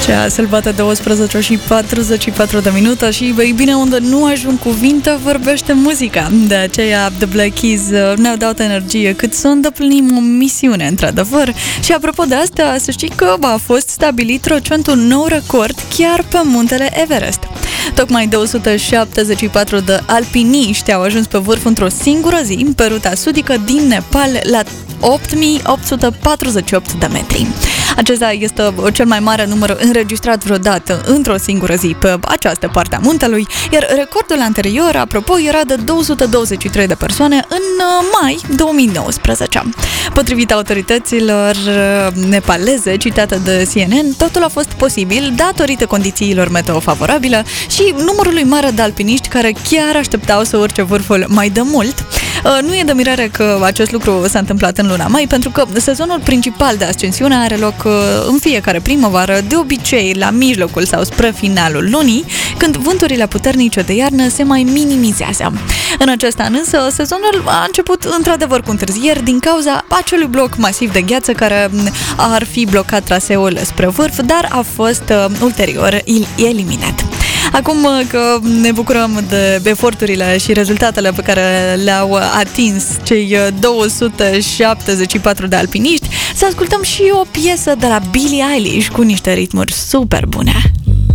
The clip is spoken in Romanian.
Cea sălbată 12 și 44 de minute și, băi, bine, unde nu ajung cuvinte, vorbește muzica. De aceea, The Black Keys ne-au dat energie cât să îndeplinim o misiune, într-adevăr. Și apropo de asta, să știi că a fost stabilit recent un nou record chiar pe muntele Everest. Tocmai 274 de alpiniști au ajuns pe vârf într-o singură zi pe ruta sudică din Nepal la 8848 de metri. Acesta este cel mai mare număr înregistrat vreodată într-o singură zi pe această parte a muntelui, iar recordul anterior, apropo, era de 223 de persoane în mai 2019. Potrivit autorităților nepaleze citate de CNN, totul a fost posibil datorită condițiilor meteo favorabile și numărului mare de alpiniști care chiar așteptau să urce vârful mai de mult. Nu e de mirare că acest lucru s-a întâmplat în luna mai, pentru că sezonul principal de ascensiune are loc în fiecare primăvară, de obicei la mijlocul sau spre finalul lunii, când vânturile puternice de iarnă se mai minimizează. În acest an însă, sezonul a început într-adevăr cu întârzieri din cauza acelui bloc masiv de gheață care ar fi blocat traseul spre vârf, dar a fost ulterior eliminat. Acum că ne bucurăm de eforturile și rezultatele pe care le-au atins cei 274 de alpiniști, să ascultăm și o piesă de la Billie Eilish cu niște ritmuri super bune.